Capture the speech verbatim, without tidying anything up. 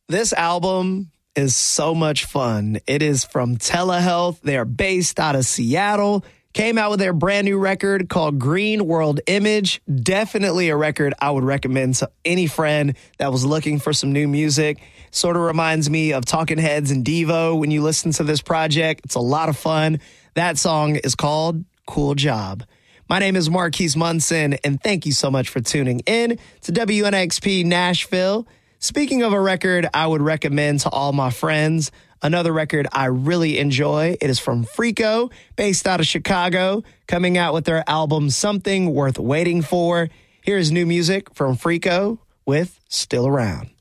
This album is so much fun. It is from Telehealth. They are based out of Seattle. Came out with their brand new record called Green World Image. Definitely a record I would recommend to any friend that was looking for some new music. Sort of reminds me of Talking Heads and Devo when you listen to this project. It's a lot of fun. That song is called Cool Job. My name is Marquise Munson, and thank you so much for tuning in to W N X P Nashville. Speaking of a record I would recommend to all my friends, another record I really enjoy. It is from Freako, based out of Chicago, coming out with their album Something Worth Waiting For. Here's new music from Freako with Still Around.